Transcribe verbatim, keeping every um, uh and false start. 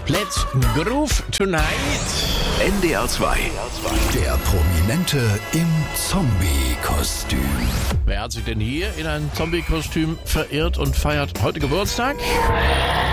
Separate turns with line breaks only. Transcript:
Let's Groove Tonight.
N D R zwei. Der Prominente im Zombie-Kostüm.
Wer hat sich denn hier in ein Zombie-Kostüm verirrt und feiert heute Geburtstag?